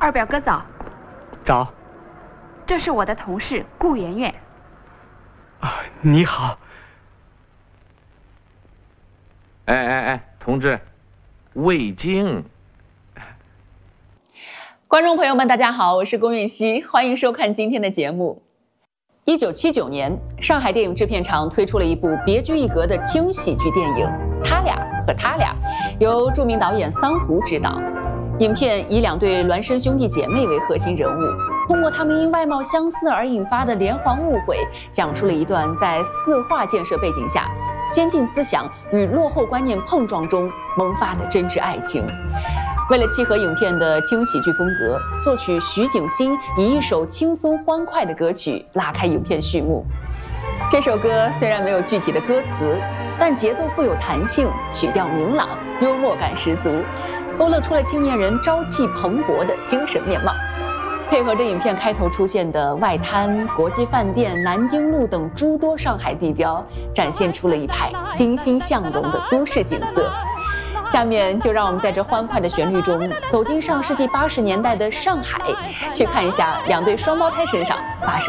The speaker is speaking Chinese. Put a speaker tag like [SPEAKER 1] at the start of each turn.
[SPEAKER 1] 二表哥早。
[SPEAKER 2] 早。
[SPEAKER 1] 这是我的同事顾媛媛。
[SPEAKER 2] 啊，你好。
[SPEAKER 3] 哎，同志，味精。
[SPEAKER 4] 观众朋友们，大家好，我是龚允熙，欢迎收看今天的节目。1979年，上海电影制片厂推出了一部别具一格的轻喜剧电影《他俩和他俩》，由著名导演桑弧执导。影片以2对孪生兄弟姐妹为核心人物，通过他们因外貌相似而引发的连环误会，讲述了一段在四化建设背景下，先进思想与落后观念碰撞中萌发的真挚爱情。为了契合影片的轻喜剧风格，作曲徐景欣以一首轻松欢快的歌曲拉开影片序幕。这首歌虽然没有具体的歌词，但节奏富有弹性，曲调明朗，幽默感十足，勾勒出了青年人朝气蓬勃的精神面貌。配合着影片开头出现的外滩、国际饭店、南京路等诸多上海地标，展现出了一派欣欣向荣的都市景色。下面就让我们在这欢快的旋律中，走进上世纪80年代的上海，去看一下2对双胞胎身上发生